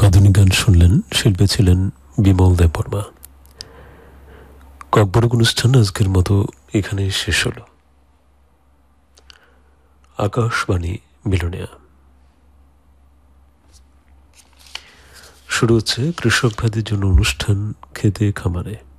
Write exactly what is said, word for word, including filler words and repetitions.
আধুনিক গান শুনলেন, শিল্পী ছিলেন বিমল দেববর্মা। ককবরক অনুষ্ঠান আজকের মতো এখানে শেষ হল। আকাশবাণী মিলনিয়া শুরু হচ্ছে কৃষক ভাইদের জন্য অনুষ্ঠান খেতে খামারে।